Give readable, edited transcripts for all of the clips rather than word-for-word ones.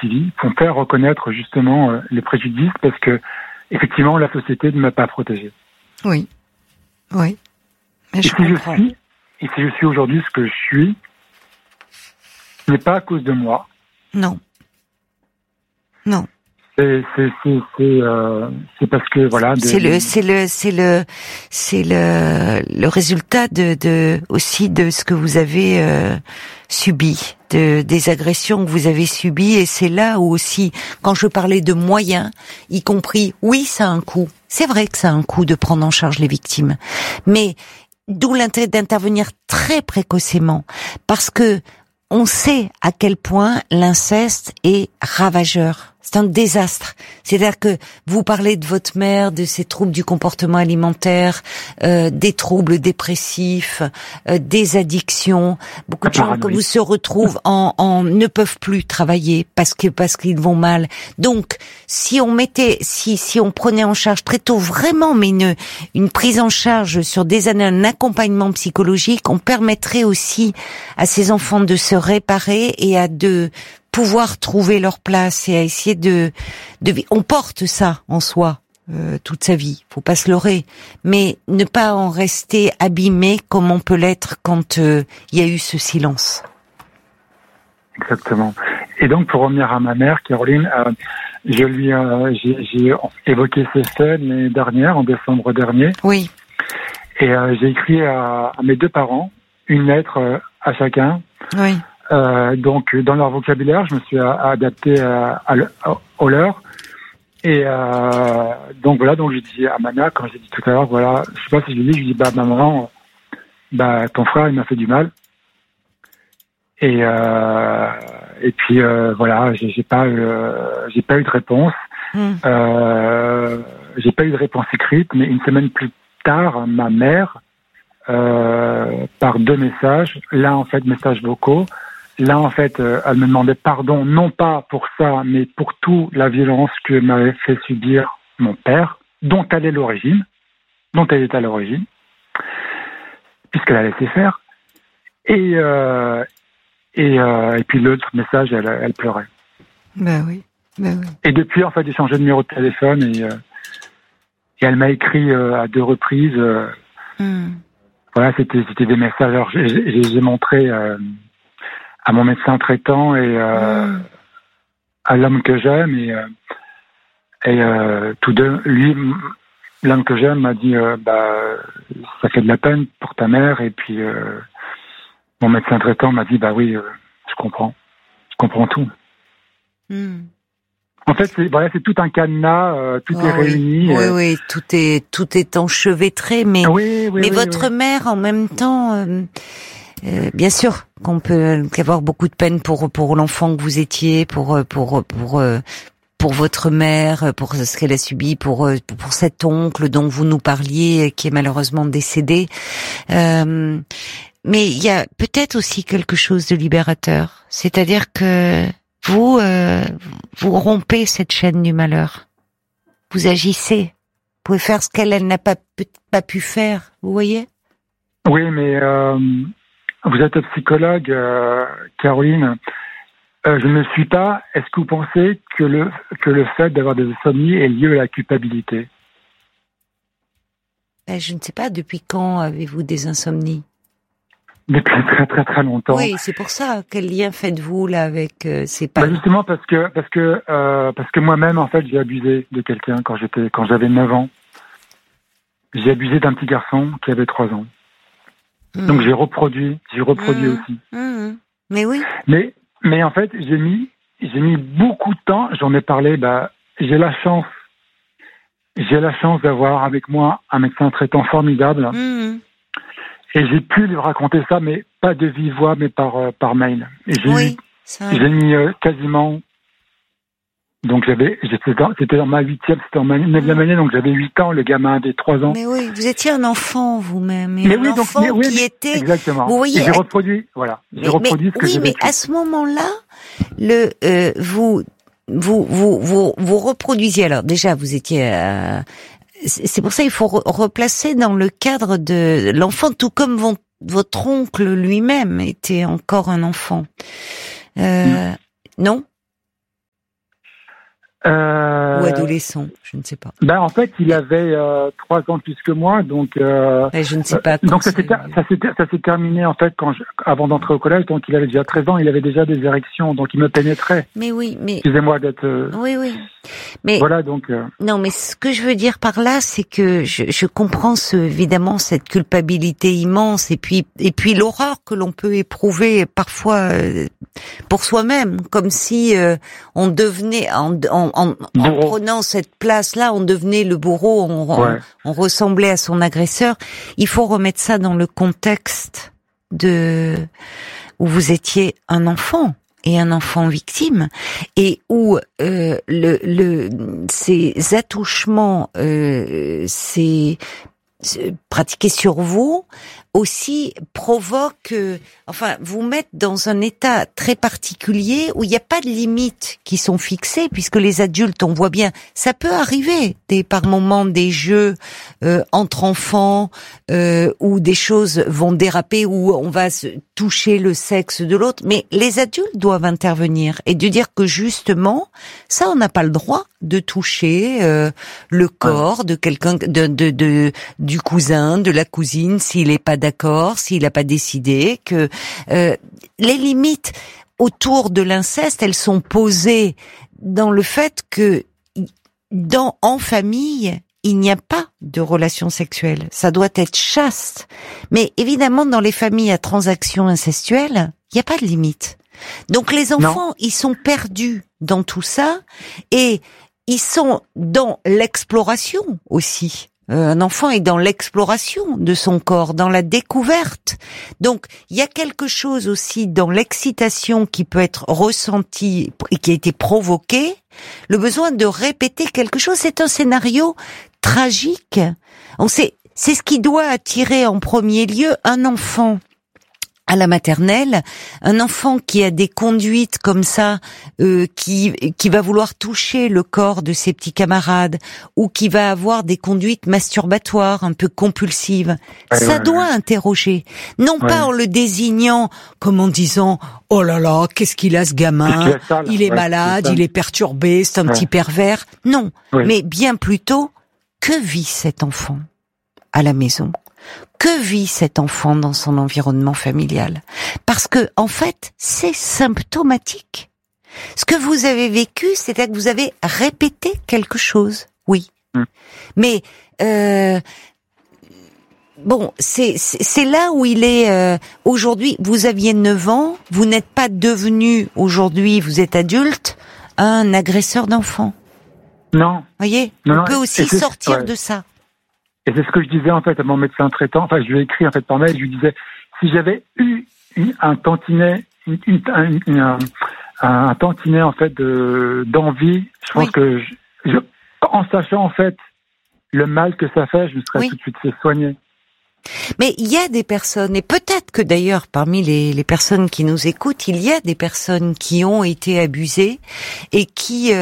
suivi pour faire reconnaître justement les préjudices, parce que effectivement la société ne m'a pas protégé. Oui, oui. Mais et si je suis aujourd'hui ce que je suis, ce n'est pas à cause de moi. Non. C'est parce que voilà. C'est le résultat aussi de ce que vous avez subi, des agressions que vous avez subies, et c'est là où aussi, quand je parlais de moyens, y compris, oui, ça a un coût. C'est vrai que ça a un coût de prendre en charge les victimes, mais d'où l'intérêt d'intervenir très précocement, parce que on sait à quel point l'inceste est ravageur. C'est un désastre. C'est-à-dire que vous parlez de votre mère, de ses troubles du comportement alimentaire, des troubles dépressifs, des addictions. Beaucoup de gens que vous se retrouvent ne peuvent plus travailler parce qu'ils vont mal. Donc, si on prenait en charge très tôt vraiment, mais une prise en charge sur des années, un accompagnement psychologique, on permettrait aussi à ces enfants de se réparer et de pouvoir trouver leur place et à essayer on porte ça en soi toute sa vie, faut pas se leurrer, mais ne pas en rester abîmé comme on peut l'être quand il y a eu ce silence. Exactement. Et donc pour revenir à ma mère, Caroline, j'ai évoqué ces faits l'année dernière, en décembre dernier. Oui. Et j'ai écrit à mes deux parents une lettre à chacun. Oui. Donc dans leur vocabulaire, je me suis adapté au leur. Et donc voilà, donc je dis à ma mère, quand j'ai dit tout à l'heure, voilà, je sais pas si je lui dis maman, ton frère il m'a fait du mal. Et puis voilà, j'ai pas eu de réponse. J'ai pas eu de réponse écrite, mais une semaine plus tard, ma mère, par 2 messages, l'un en fait messages vocaux. Là, en fait, elle me demandait pardon, non pas pour ça, mais pour toute la violence que m'avait fait subir mon père, dont elle est à l'origine, puisqu'elle a laissé faire. Et puis l'autre message, elle pleurait. Ben oui. Et depuis, en fait, j'ai changé de numéro de téléphone et elle m'a écrit à 2 reprises. Voilà, c'était des messages. Alors, j'ai montré à mon médecin traitant et à l'homme que j'aime et tous deux, lui, l'homme que j'aime m'a dit ça fait de la peine pour ta mère, et puis mon médecin traitant m'a dit oui, je comprends tout. En fait, c'est tout un cadenas, tout est réuni. Oui, tout est enchevêtré, mais votre mère en même temps. Bien sûr qu'on peut avoir beaucoup de peine pour l'enfant que vous étiez, pour votre mère, pour ce qu'elle a subi, pour cet oncle dont vous nous parliez, qui est malheureusement décédé. Mais il y a peut-être aussi quelque chose de libérateur, c'est-à-dire que vous rompez cette chaîne du malheur. Vous agissez. Vous pouvez faire ce qu'elle n'a pas pu faire. Vous voyez? Oui, mais vous êtes psychologue, Caroline. Je ne le suis pas. Est-ce que vous pensez que le fait d'avoir des insomnies est lié à la culpabilité? Je ne sais pas. Depuis quand avez-vous des insomnies? Depuis très très très longtemps. Oui, c'est pour ça. Quel lien faites-vous là avec ces parents? Justement parce que moi-même, en fait, j'ai abusé de quelqu'un quand j'avais 9 ans. J'ai abusé d'un petit garçon qui avait 3 ans. Donc j'ai reproduit aussi. Mais oui. Mais en fait, j'ai mis beaucoup de temps. J'en ai parlé. J'ai la chance d'avoir avec moi un médecin traitant formidable. Et j'ai pu lui raconter ça, mais pas de vive voix, mais par mail. Et j'ai mis quasiment. Donc c'était dans ma 8e, c'était en ma 9e année, donc j'avais 8 ans, le gamin avait 3 ans. Mais oui, vous étiez un enfant vous-même, qui était. Exactement. Vous voyez. Et j'ai reproduit, voilà. J'ai reproduit ce que j'ai vécu. Mais à ce moment-là, vous reproduisiez. Alors déjà, vous étiez. C'est pour ça il faut replacer dans le cadre de l'enfant, tout comme votre oncle lui-même était encore un enfant. Non? Ou adolescent, je ne sais pas. En fait, il avait 3 ans plus que moi, donc. Je ne sais pas. Donc ça s'est terminé en fait avant d'entrer au collège. Donc il avait déjà 13 ans, il avait déjà des érections, donc il me pénétrait. Mais oui, mais. Excusez-moi d'être. Oui. Mais voilà donc. Non, mais ce que je veux dire par là, c'est que je comprends évidemment cette culpabilité immense et puis l'horreur que l'on peut éprouver parfois pour soi-même, comme si on devenait en prenant cette place-là, on devenait le bourreau, on ressemblait à son agresseur. Il faut remettre ça dans le contexte où vous étiez un enfant. Et un enfant victime, et où ces attouchements, pratiqués sur vous aussi provoquent, vous mettent dans un état très particulier où il n'y a pas de limites qui sont fixées, puisque les adultes, on voit bien, ça peut arriver par moments des jeux entre enfants où des choses vont déraper, où on va se toucher le sexe de l'autre, mais les adultes doivent intervenir et de dire que justement, ça on n'a pas le droit de toucher le corps de quelqu'un, du cousin, de la cousine, s'il est pas d'accord, s'il n'a pas décidé, que les limites autour de l'inceste, elles sont posées dans le fait que en famille, il n'y a pas de relation sexuelle. Ça doit être chaste. Mais évidemment, dans les familles à transaction incestuelle, il n'y a pas de limite. Donc les enfants, ils sont perdus dans tout ça et ils sont dans l'exploration aussi. Un enfant est dans l'exploration de son corps, dans la découverte. Donc, il y a quelque chose aussi dans l'excitation qui peut être ressentie et qui a été provoquée. Le besoin de répéter quelque chose, c'est un scénario tragique. C'est ce qui doit attirer en premier lieu un enfant à la maternelle, un enfant qui a des conduites comme ça, qui va vouloir toucher le corps de ses petits camarades, ou qui va avoir des conduites masturbatoires un peu compulsives, ça doit interroger. Non pas en le désignant comme en disant « Oh là là, qu'est-ce qu'il a ce gamin, il est malade, il est perturbé, c'est un petit pervers ». Non, mais bien plutôt, que vit cet enfant à la maison ? Que vit cet enfant dans son environnement familial? Parce que, en fait, c'est symptomatique. Ce que vous avez vécu, c'est-à-dire que vous avez répété quelque chose, oui. Mais, c'est là où il est aujourd'hui. Vous aviez 9 ans, vous n'êtes pas devenu, aujourd'hui, vous êtes adulte, un agresseur d'enfants. Non. Voyez, on peut aussi sortir de ça. Et c'est ce que je disais en fait à mon médecin traitant. Enfin, je lui ai écrit en fait par mail. Je lui disais si j'avais eu un tantinet, un tantinet en fait d'envie, je pense que en sachant en fait le mal que ça fait, je me serais tout de suite fait soigner. Mais il y a des personnes, et peut-être que d'ailleurs parmi les personnes qui nous écoutent, il y a des personnes qui ont été abusées et qui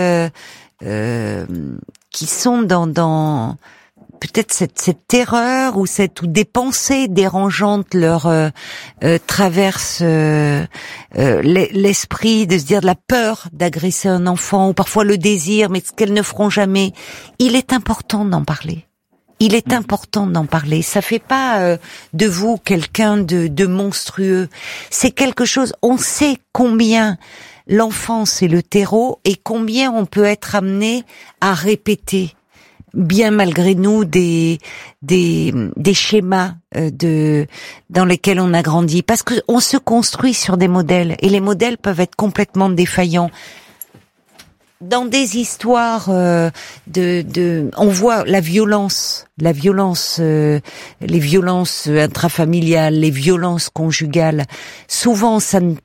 sont dans peut-être cette terreur ou des pensées dérangeantes leur traversent l'esprit, de se dire de la peur d'agresser un enfant, ou parfois le désir, mais ce qu'elles ne feront jamais. Il est important d'en parler. Il est important d'en parler. Ça fait pas de vous quelqu'un de monstrueux. C'est quelque chose, on sait combien l'enfance est le terreau et combien on peut être amené à répéter, bien malgré nous, des schémas dans lesquels on a grandi, parce que on se construit sur des modèles et les modèles peuvent être complètement défaillants. Dans des histoires on voit la violence, les violences intrafamiliales, les violences conjugales. Souvent, ça n'est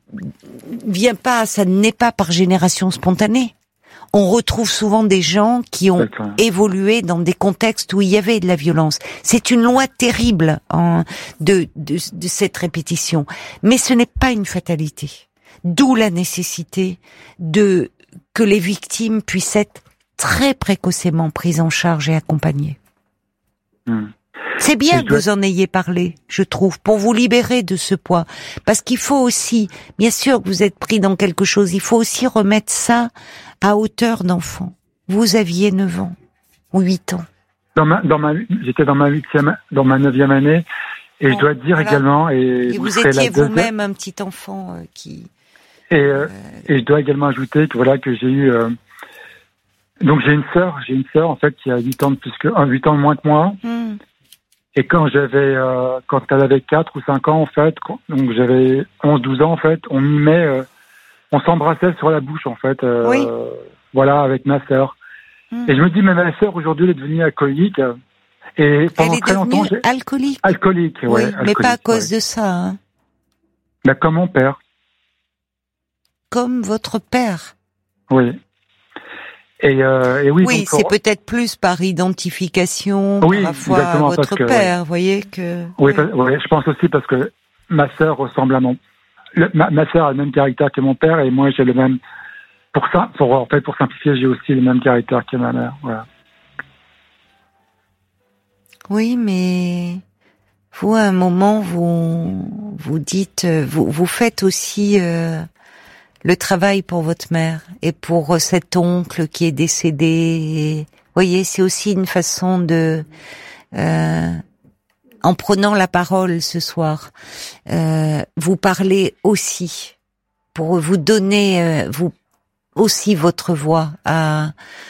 pas par génération spontanée. On retrouve souvent des gens qui ont évolué dans des contextes où il y avait de la violence. C'est une loi terrible de cette répétition. Mais ce n'est pas une fatalité. D'où la nécessité que les victimes puissent être très précocement prises en charge et accompagnées. C'est bien que vous en ayez parlé, je trouve, pour vous libérer de ce poids. Parce qu'il faut aussi, bien sûr que vous êtes pris dans quelque chose, il faut aussi remettre ça à hauteur d'enfant. Vous aviez 9 ans ou 8 ans. J'étais dans ma 9e année, et je dois dire également, et vous étiez vous-même un petit enfant qui. Et je dois également ajouter que voilà, que j'ai eu. Donc j'ai une sœur en fait qui a 8 ans de moins que moi. Et quand elle avait 4 ou 5 ans en fait, donc j'avais 11-12 ans en fait, on on s'embrassait sur la bouche en fait. Voilà, avec ma sœur. Et je me dis, mais ma sœur aujourd'hui elle est devenue alcoolique. Et pendant elle est très longtemps, alcoolique. Alcoolique, oui, mais pas à cause de ça. Hein. Ben, comme mon père. Comme votre père. Oui. Et oui. Oui, donc, c'est peut-être plus par identification par rapport à votre père, vous voyez que. Oui, je pense aussi parce que ma sœur ressemble à ma sœur a le même caractère que mon père et moi j'ai le même. Pour simplifier, j'ai aussi le même caractère que ma mère. Voilà. Oui, mais vous, à un moment, vous dites, vous faites aussi le travail pour votre mère et pour cet oncle qui est décédé. Et, vous voyez, c'est aussi une façon de, en prenant la parole ce soir, vous parlez aussi pour vous donner, vous aussi votre voix à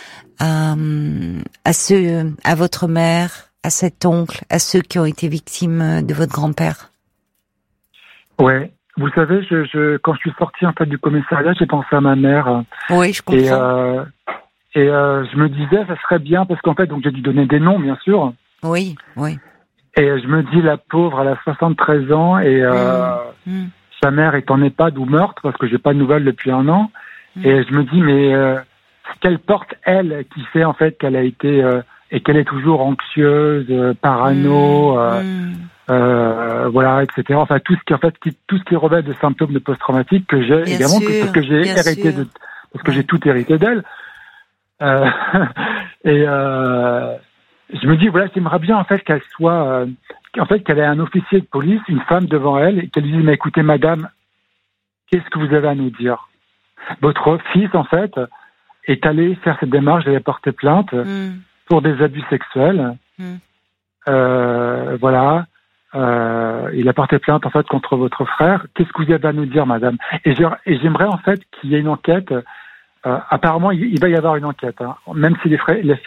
votre mère, à cet oncle, à ceux qui ont été victimes de votre grand-père. Ouais, vous savez, quand je suis sorti en fait du commissariat, j'ai pensé à ma mère. Oui, je comprends. Et je me disais, ça serait bien parce qu'en fait, donc j'ai dû donner des noms, bien sûr. Oui. Et je me dis, la pauvre, elle a 73 ans et sa mère est en EHPAD ou morte parce que j'ai pas de nouvelles depuis 1 an. Et je me dis, mais ce qu'elle porte, elle, qui fait en fait qu'elle a été et qu'elle est toujours anxieuse, parano, voilà, etc. Enfin tout ce qui relève de symptômes de post-traumatique que j'ai également, parce que j'ai hérité parce que j'ai tout hérité d'elle. Et je me dis voilà, j'aimerais bien en fait qu'elle soit, qu'elle ait un officier de police, une femme devant elle, et qu'elle lui dise mais écoutez madame, qu'est-ce que vous avez à nous dire? Votre fils, en fait, est allé faire cette démarche d'aller porter plainte pour des abus sexuels. Voilà. Il a porté plainte, en fait, contre votre frère. Qu'est-ce que vous avez à nous dire, madame? Et j'aimerais, en fait, qu'il y ait une enquête. Apparemment, il va y avoir une enquête, hein, même si les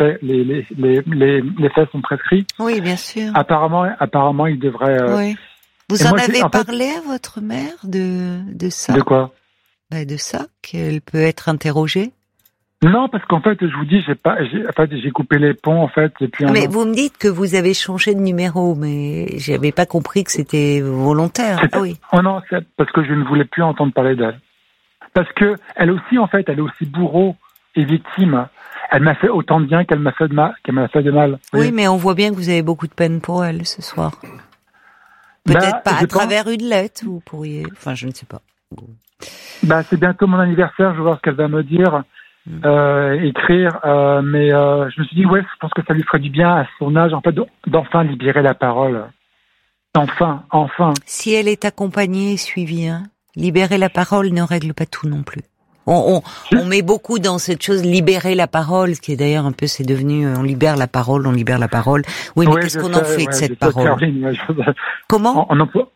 faits sont prescrits. Oui, bien sûr. Apparemment, il devrait... Oui. Vous en avez parlé à votre mère de ça? De quoi? De ça, qu'elle peut être interrogée? Non, parce qu'en fait, je vous dis, j'ai coupé les ponts, en fait, depuis un an. Mais vous me dites que vous avez changé de numéro, mais j'avais pas compris que c'était volontaire. Ah oui. Oh non, c'est parce que je ne voulais plus entendre parler d'elle. Parce que elle aussi, en fait, elle est aussi bourreau et victime. Elle m'a fait autant de bien qu'elle m'a fait de mal. Oui, mais on voit bien que vous avez beaucoup de peine pour elle ce soir. Peut-être pas à travers une lettre, vous pourriez... Enfin, je ne sais pas. C'est bientôt mon anniversaire, je vais voir ce qu'elle va me dire, écrire, mais je me suis dit, je pense que ça lui ferait du bien à son âge, en fait, d'enfin libérer la parole. Enfin. Si elle est accompagnée et suivie, libérer la parole ne règle pas tout non plus. On met beaucoup dans cette chose, libérer la parole, ce qui est d'ailleurs un peu, c'est devenu, on libère la parole. Oui, mais qu'est-ce qu'on en fait de cette parole? Comment?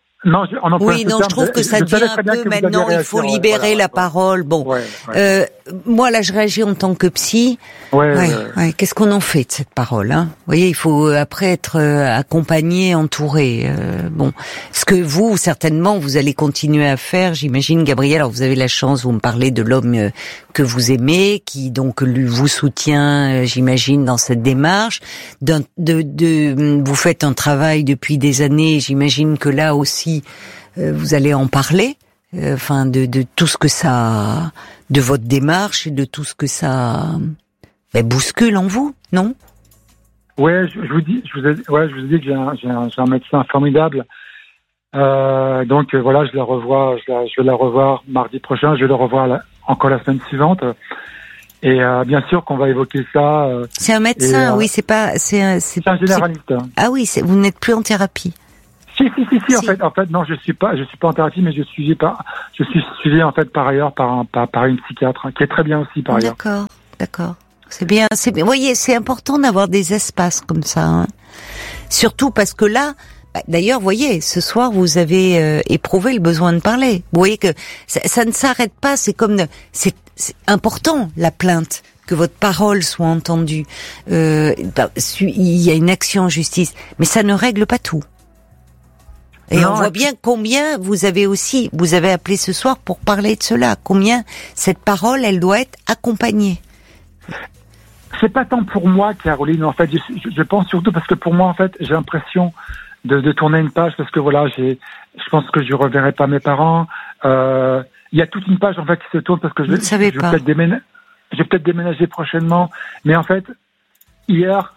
Je trouve que ça devient un peu maintenant, il faut libérer la parole. Bon, moi là, je réagis en tant que psy. Qu'est-ce qu'on en fait de cette parole, hein? Vous voyez, il faut après être accompagné, entouré. Ce que vous, certainement, vous allez continuer à faire, j'imagine, Gabriel. Alors, vous avez la chance, vous me parlez de l'homme que vous aimez, qui donc vous soutient, j'imagine, dans cette démarche. Vous faites un travail depuis des années, j'imagine que là aussi, vous allez en parler, de tout ce que ça, de votre démarche et de tout ce que ça bouscule en vous, non? Ouais, je vous dis que j'ai un médecin formidable. Donc voilà, je vais la revoir mardi prochain, je vais la revoir encore la semaine suivante. Et bien sûr qu'on va évoquer ça. C'est un médecin, oui, c'est un généraliste. Ah oui, vous n'êtes plus en thérapie. Si. En fait, non, je suis pas en thérapie, mais je suis suivi en fait par ailleurs par une psychiatre qui est très bien aussi par ailleurs. D'accord. C'est bien. Vous voyez, c'est important d'avoir des espaces comme ça. Hein. Surtout parce que là, d'ailleurs, vous voyez, ce soir, vous avez éprouvé le besoin de parler. Vous voyez que ça ne s'arrête pas. C'est comme c'est important la plainte, que votre parole soit entendue. Il y a une action en justice, mais ça ne règle pas tout. Et non, on voit bien combien vous avez appelé ce soir pour parler de cela. Combien cette parole, elle doit être accompagnée. C'est pas tant pour moi, Caroline. En fait, je pense surtout parce que pour moi, en fait, j'ai l'impression de tourner une page parce que voilà, je pense que je reverrai pas mes parents. Il y a toute une page en fait qui se tourne parce que je vais peut-être déménager prochainement. Mais en fait, hier,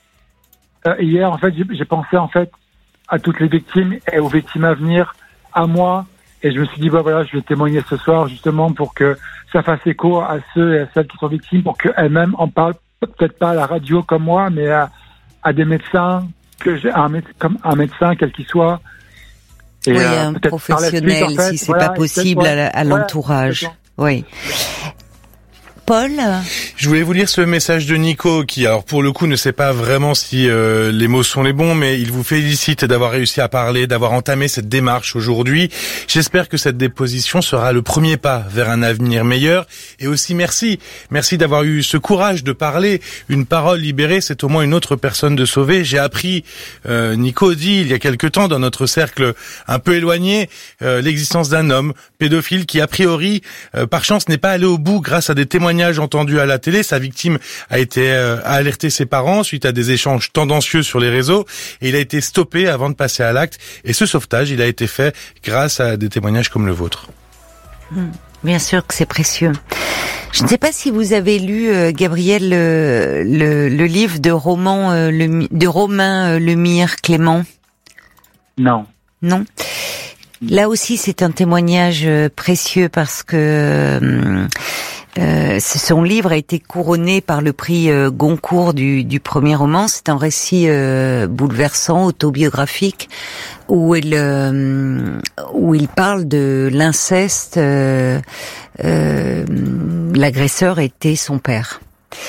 en fait, j'ai pensé en fait à toutes les victimes et aux victimes à venir, à moi. Et je me suis dit, voilà, je vais témoigner ce soir justement pour que ça fasse écho à ceux et à celles qui sont victimes, pour qu'elles-mêmes en parlent, peut-être pas à la radio comme moi, mais à des médecins, comme un médecin, quel qu'il soit. Et oui, un professionnel, en fait, si c'est pas possible, à l'entourage. Oui. Paul, je voulais vous lire ce message de Nico qui, alors pour le coup, ne sait pas vraiment si les mots sont les bons, mais il vous félicite d'avoir réussi à parler, d'avoir entamé cette démarche aujourd'hui. J'espère que cette déposition sera le premier pas vers un avenir meilleur. Et aussi merci d'avoir eu ce courage de parler. Une parole libérée, c'est au moins une autre personne de sauver. J'ai appris, Nico dit il y a quelque temps dans notre cercle un peu éloigné, l'existence d'un homme pédophile qui a priori, par chance, n'est pas allé au bout grâce à des témoignages entendu à la télé. Sa victime a alerté ses parents suite à des échanges tendancieux sur les réseaux et il a été stoppé avant de passer à l'acte. Et ce sauvetage, il a été fait grâce à des témoignages comme le vôtre. Bien sûr que c'est précieux. Je ne sais pas si vous avez lu, Gabriel, le livre de Romain Lemire, Clément. Non. Non. Là aussi, c'est un témoignage précieux parce que son livre a été couronné par le prix Goncourt du premier roman. C'est un récit bouleversant, autobiographique, où il parle de l'inceste. L'agresseur était son père.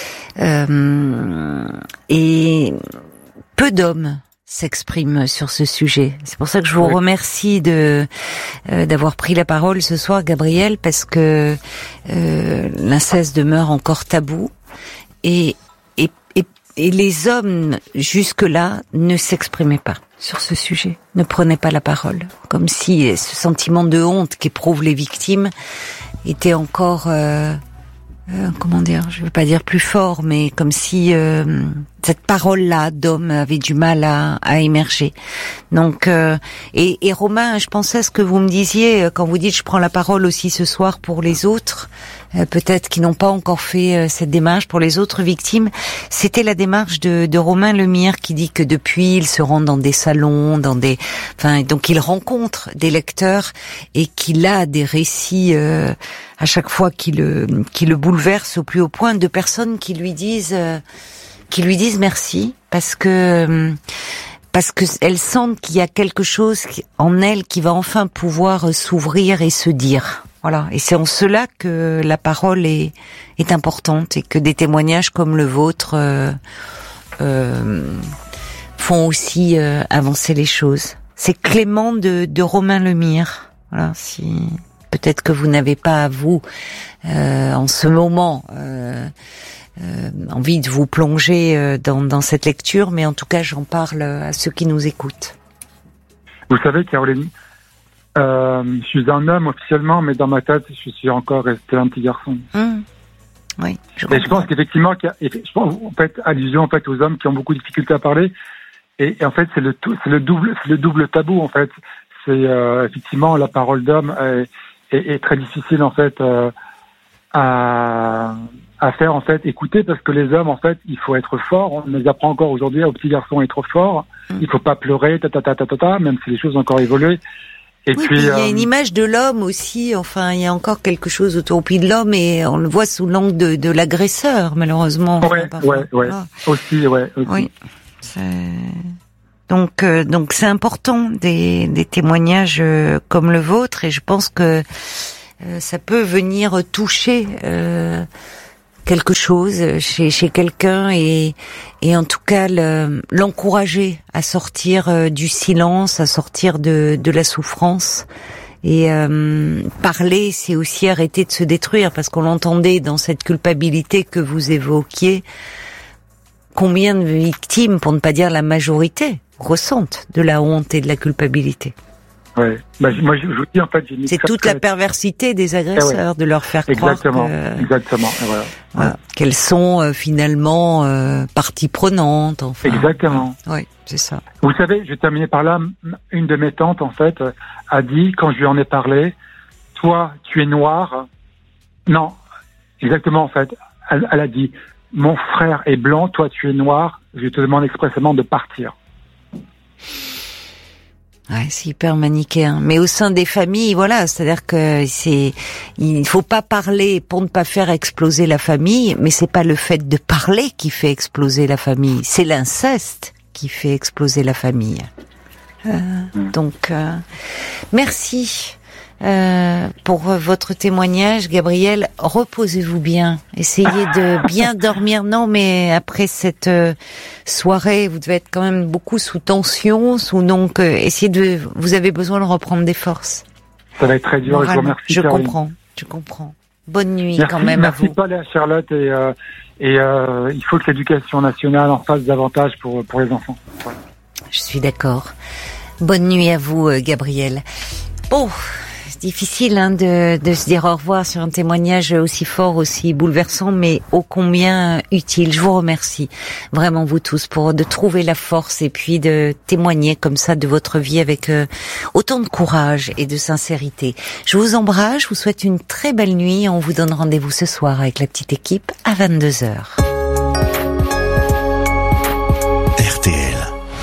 Et peu d'hommes s'exprime sur ce sujet. C'est pour ça que je vous remercie d'avoir pris la parole ce soir, Gabriel, parce que l'inceste demeure encore tabou et les hommes jusque-là ne s'exprimaient pas sur ce sujet, ne prenaient pas la parole, comme si ce sentiment de honte qu'éprouvent les victimes était encore comment dire, je veux pas dire plus fort, mais comme si cette parole-là d'homme avait du mal à émerger. Donc, et Romain, je pensais à ce que vous me disiez quand vous dites je prends la parole aussi ce soir pour les autres, peut-être qui n'ont pas encore fait cette démarche pour les autres victimes. C'était la démarche de Romain Lemire qui dit que depuis il se rend dans des salons, donc il rencontre des lecteurs et qu'il a des récits à chaque fois qui le bouleverse au plus haut point, de personnes qui lui disent merci parce que elles sentent qu'il y a quelque chose en elles qui va enfin pouvoir s'ouvrir et se dire. Voilà. Et c'est en cela que la parole est importante et que des témoignages comme le vôtre font aussi avancer les choses. C'est Clément de Romain Lemire. Voilà. Si peut-être que vous n'avez pas, vous, en ce moment, envie de vous plonger dans cette lecture, mais en tout cas, j'en parle à ceux qui nous écoutent. Vous savez, Caroline, je suis un homme officiellement, mais dans ma tête, je suis encore resté un petit garçon. Oui, je pense qu'effectivement, je pense, en fait, allusion en fait aux hommes qui ont beaucoup de difficultés à parler, et en fait, c'est le double tabou en fait. C'est effectivement la parole d'homme est très difficile en fait à faire en fait écouter, parce que les hommes en fait il faut être fort. On les apprend encore aujourd'hui aux petits garçons à être fort. Il faut pas pleurer, même si les choses ont encore évolué. Et oui, puis il y a une image de l'homme aussi. Enfin, il y a encore quelque chose autour de l'homme et on le voit sous l'angle de l'agresseur, malheureusement. Ouais. Aussi. Oui. Donc c'est important des témoignages comme le vôtre, et je pense que ça peut venir toucher quelque chose chez quelqu'un et en tout cas l'encourager à sortir du silence, à sortir de la souffrance. Et parler, c'est aussi arrêter de se détruire, parce qu'on l'entendait dans cette culpabilité que vous évoquiez. Combien de victimes, pour ne pas dire la majorité, ressentent de la honte et de la culpabilité? Ouais. Moi, je vous dis, en fait, j'ai mis c'est toute la perversité des agresseurs, de leur faire croire exactement. Voilà, qu'elles sont finalement partie prenante. Enfin. Exactement. Oui, c'est ça. Vous savez, je vais terminer par là. Une de mes tantes, en fait, a dit, quand je lui en ai parlé, toi, tu es noir. Non, exactement, en fait. Elle a dit, mon frère est blanc, toi, tu es noir. Je te demande expressément de partir. Ouais, c'est hyper manichéen. Mais au sein des familles, voilà, c'est-à-dire que il faut pas parler pour ne pas faire exploser la famille, mais c'est pas le fait de parler qui fait exploser la famille, c'est l'inceste qui fait exploser la famille. Donc, merci pour votre témoignage, Gabriel. Reposez-vous bien, essayez de bien dormir. Non, mais après cette soirée, vous devez être quand même beaucoup sous tension, donc essayez vous avez besoin de reprendre des forces. Ça va être très dur. Je vous remercie. Je comprends. Bonne nuit quand même à vous. Merci Paul et à Charlotte et il faut que l'éducation nationale en fasse davantage pour les enfants. Voilà. Je suis d'accord. Bonne nuit à vous, Gabriel. Bon. Difficile de se dire au revoir sur un témoignage aussi fort, aussi bouleversant, mais ô combien utile. Je vous remercie vraiment vous tous de trouver la force et puis de témoigner comme ça de votre vie avec autant de courage et de sincérité. Je vous embrasse, je vous souhaite une très belle nuit. On vous donne rendez-vous ce soir avec la petite équipe à 22h. RTL.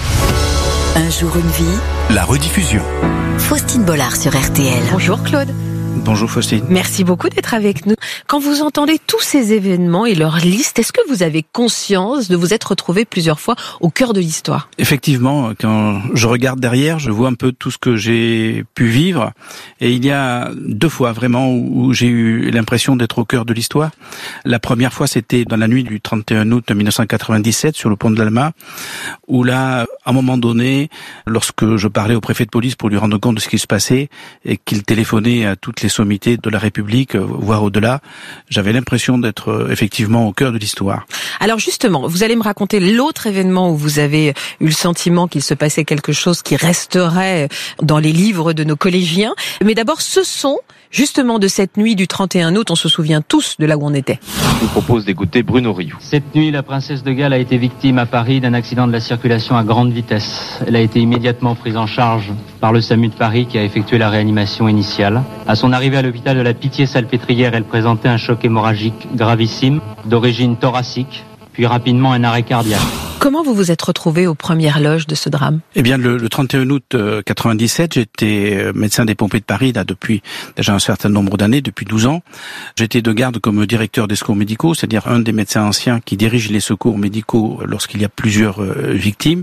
Un jour une vie. La rediffusion. Faustine Bollard sur RTL. Bonjour Claude. Bonjour Faustine. Merci beaucoup d'être avec nous. Quand vous entendez tous ces événements et leur liste, est-ce que vous avez conscience de vous être retrouvé plusieurs fois au cœur de l'histoire ? Effectivement, quand je regarde derrière, je vois un peu tout ce que j'ai pu vivre. Et il y a 2 fois vraiment où j'ai eu l'impression d'être au cœur de l'histoire. La première fois, c'était dans la nuit du 31 août 1997 sur le pont de l'Alma, où là, à un moment donné, lorsque je parlais au préfet de police pour lui rendre compte de ce qui se passait et qu'il téléphonait à toutes les sommités de la République, voire au-delà, j'avais l'impression d'être effectivement au cœur de l'histoire. Alors justement, vous allez me raconter l'autre événement où vous avez eu le sentiment qu'il se passait quelque chose qui resterait dans les livres de nos collégiens. Mais d'abord, ce sont justement de cette nuit du 31 août, on se souvient tous de là où on était. Je vous propose d'écouter Bruno Rioux. Cette nuit, la princesse de Galles a été victime à Paris d'un accident de la circulation à grande vitesse. Elle a été immédiatement prise en charge par le SAMU de Paris qui a effectué la réanimation initiale. À son arrivée à l'hôpital de la Pitié-Salpêtrière, elle présentait un choc hémorragique gravissime, d'origine thoracique, puis rapidement un arrêt cardiaque. Comment vous vous êtes retrouvé aux premières loges de ce drame ? Eh bien, le 31 août 97, j'étais médecin des pompiers de Paris, là, depuis déjà un certain nombre d'années, depuis 12 ans. J'étais de garde comme directeur des secours médicaux, c'est-à-dire un des médecins anciens qui dirige les secours médicaux lorsqu'il y a plusieurs victimes.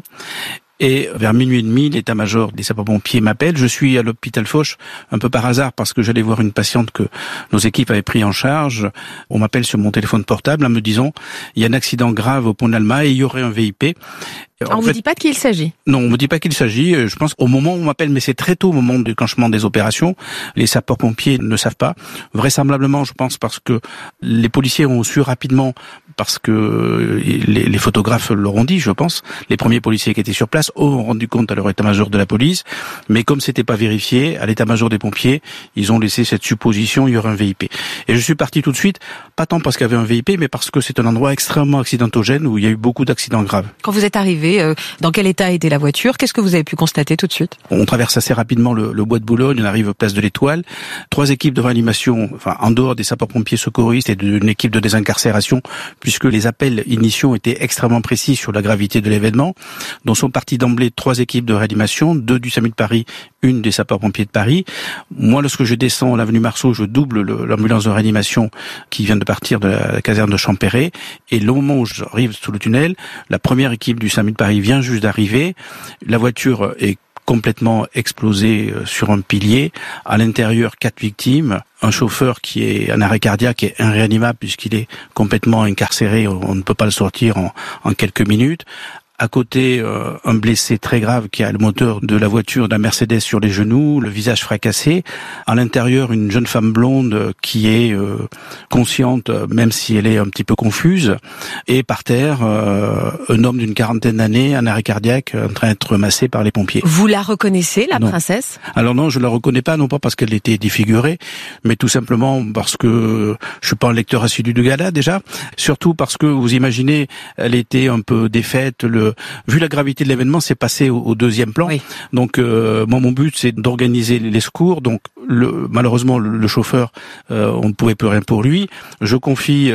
Et vers minuit et demi, l'état-major des sapeurs-pompiers m'appelle. Je suis à l'hôpital Foch, un peu par hasard, parce que j'allais voir une patiente que nos équipes avaient pris en charge. On m'appelle sur mon téléphone portable en me disant il y a un accident grave au pont de l'Alma et il y aurait un VIP. On vous dit pas de qui il s'agit ? Non, on me dit pas qu'il s'agit. Je pense au moment où on m'appelle, mais c'est très tôt au moment du déclenchement des opérations. Les sapeurs-pompiers ne savent pas. Vraisemblablement, je pense, parce que les policiers ont su rapidement, parce que les photographes l'auront dit, je pense. Les premiers policiers qui étaient sur place ont rendu compte à leur état-major de la police. Mais comme c'était pas vérifié, à l'état-major des pompiers, ils ont laissé cette supposition, il y aurait un VIP. Et je suis parti tout de suite, pas tant parce qu'il y avait un VIP, mais parce que c'est un endroit extrêmement accidentogène où il y a eu beaucoup d'accidents graves. Quand vous êtes arrivé, dans quel état était la voiture ? Qu'est-ce que vous avez pu constater tout de suite ? On traverse assez rapidement le bois de Boulogne, on arrive place de l'Étoile. 3 équipes de réanimation, enfin en dehors des sapeurs-pompiers secouristes et d'une équipe de désincarcération, puisque les appels initiaux étaient extrêmement précis sur la gravité de l'événement, dont sont partis d'emblée 3 équipes de réanimation, 2 du SAMU de Paris, 1 des sapeurs-pompiers de Paris. Moi, lorsque je descends l'avenue Marceau, je double l'ambulance de réanimation qui vient de partir de la caserne de Champéret. Et le moment où j'arrive sous le tunnel, la première équipe du SAMU de Paris vient juste d'arriver. La voiture est complètement explosé sur un pilier. À l'intérieur, 4 victimes. Un chauffeur qui est en arrêt cardiaque et irréanimable puisqu'il est complètement incarcéré. On ne peut pas le sortir en quelques minutes. À côté, un blessé très grave qui a le moteur de la voiture d'un Mercedes sur les genoux, le visage fracassé. À l'intérieur, une jeune femme blonde qui est consciente, même si elle est un petit peu confuse. Et par terre, un homme d'une 40aine d'années, en arrêt cardiaque, en train d'être massé par les pompiers. Vous la reconnaissez, la princesse ? Alors non, je la reconnais pas, non pas parce qu'elle était défigurée, mais tout simplement parce que je suis pas un lecteur assidu de gala déjà. Surtout parce que, vous imaginez, elle était un peu défaite, vu la gravité de l'événement, c'est passé au deuxième plan. Oui. Donc, moi, mon but, c'est d'organiser les secours. Donc, malheureusement, le chauffeur, on ne pouvait plus rien pour lui. Je confie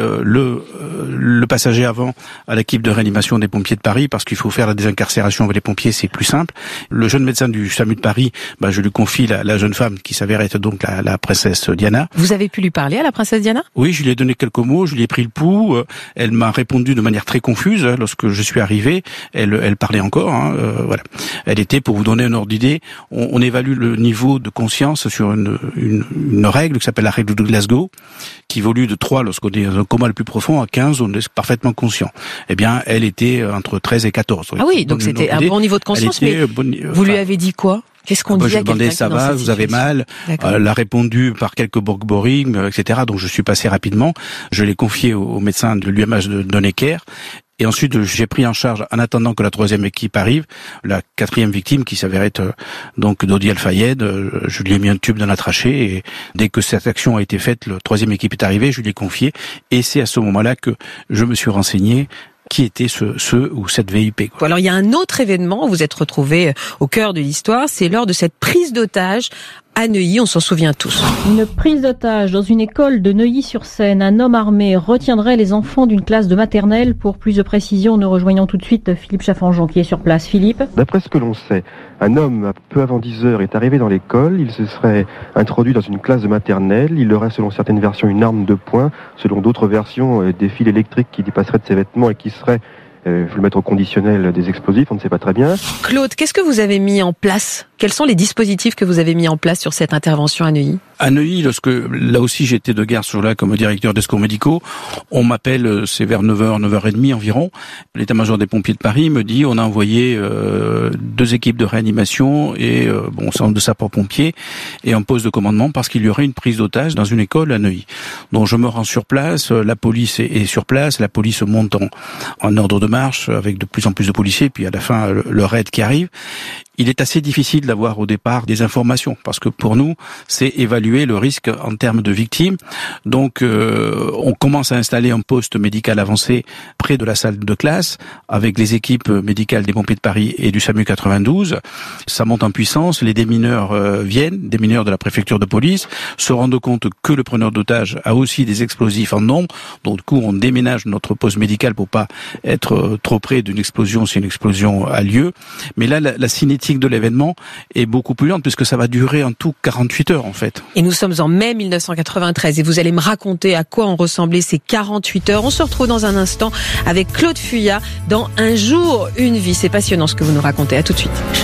le passager avant à l'équipe de réanimation des pompiers de Paris parce qu'il faut faire la désincarcération avec les pompiers, c'est plus simple. Le jeune médecin du SAMU de Paris, je lui confie la jeune femme qui s'avère être donc la princesse Diana. Vous avez pu lui parler à la princesse Diana ? Oui, je lui ai donné quelques mots, je lui ai pris le pouls. Elle m'a répondu de manière très confuse lorsque je suis arrivé. Elle parlait encore, voilà. Elle était, pour vous donner un ordre d'idée, on évalue le niveau de conscience sur une règle qui s'appelle la règle de Glasgow, qui évolue de 3 lorsqu'on est dans un coma le plus profond, à 15 on est parfaitement conscient. Eh bien, elle était entre 13 et 14. Ah oui, donc c'était un bon niveau de conscience, mais vous lui avez dit quoi ? Qu'est-ce qu'on dit à quelqu'un qui est dans cette situation ? Ça va, vous avez mal. Elle a répondu par quelques borborings, etc. Donc je suis passé rapidement. Je l'ai confié au médecin de l'UMH de Necker. Et ensuite, j'ai pris en charge, en attendant que la 3e équipe arrive, la 4e victime qui s'avère être donc Dodi Al-Fayed. Je lui ai mis un tube dans la trachée et dès que cette action a été faite, la 3e équipe est arrivée, je lui ai confié. Et c'est à ce moment-là que je me suis renseigné qui était ce ou cette VIP. Alors il y a un autre événement où vous êtes retrouvé au cœur de l'histoire, c'est lors de cette prise d'otage à Neuilly, on s'en souvient tous. Une prise d'otage dans une école de Neuilly-sur-Seine. Un homme armé retiendrait les enfants d'une classe de maternelle. Pour plus de précision, nous rejoignons tout de suite Philippe Chaffanjon qui est sur place. Philippe ? D'après ce que l'on sait, un homme, peu avant 10 heures, est arrivé dans l'école. Il se serait introduit dans une classe de maternelle. Il aurait, selon certaines versions, une arme de poing. Selon d'autres versions, des fils électriques qui dépasseraient de ses vêtements et qui seraient, je vais le mettre au conditionnel, des explosifs, on ne sait pas très bien. Claude, qu'est-ce que vous avez mis en place ? Quels sont les dispositifs que vous avez mis en place sur cette intervention à Neuilly ? À Neuilly, là aussi j'étais de garde sur là comme directeur des secours médicaux, on m'appelle, c'est vers 9h, 9h30 environ. L'état-major des pompiers de Paris me dit, on a envoyé 2 équipes de réanimation et centre de sapeurs-pompiers et un poste de commandement parce qu'il y aurait une prise d'otage dans une école à Neuilly. Donc je me rends sur place, la police est sur place, la police monte en ordre de marche avec de plus en plus de policiers, puis à la fin le raid qui arrive. Il est assez difficile d'avoir au départ des informations parce que pour nous, c'est évaluer le risque en termes de victimes. Donc, on commence à installer un poste médical avancé près de la salle de classe avec les équipes médicales des pompiers de Paris et du SAMU 92. Ça monte en puissance. Les démineurs viennent, des mineurs de la préfecture de police, se rendent compte que le preneur d'otage a aussi des explosifs en nombre. Donc, du coup, on déménage notre poste médical pour pas être trop près d'une explosion si une explosion a lieu. Mais là, la cinétique de l'événement est beaucoup plus lente puisque ça va durer en tout 48 heures en fait. Et nous sommes en mai 1993 et vous allez me raconter à quoi ont ressemblé ces 48 heures. On se retrouve dans un instant avec Claude Fuyat dans Un jour, une vie. C'est passionnant ce que vous nous racontez. À tout de suite.